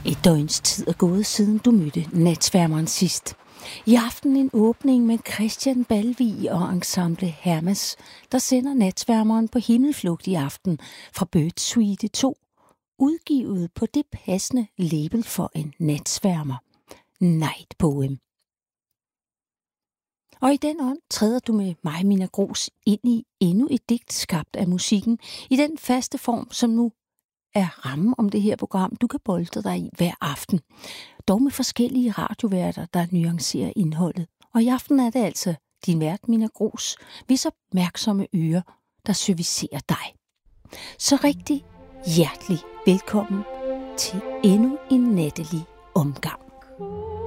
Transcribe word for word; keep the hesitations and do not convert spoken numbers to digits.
Et døgns tid er gået, siden du mødte Natsværmeren sidst. I aften en åbning med Christian Balvig og ensemble Hermes, der sender Natsværmeren på himmelflugt i aften fra Bird Suite to, udgivet på det passende label for en natsværmer, Night Poem. Og i den ånd træder du med mig, Mina Gros, ind i endnu et digt skabt af musikken, i den faste form, som nu er rammen om det her program, du kan boltre dig i hver aften. Dog med forskellige radioværter, der nuancerer indholdet. Og i aften er det altså din vært, Mina Gros, hvis opmærksomme ører, der servicerer dig. Så rigtig hjertelig velkommen til endnu en nattelig omgang.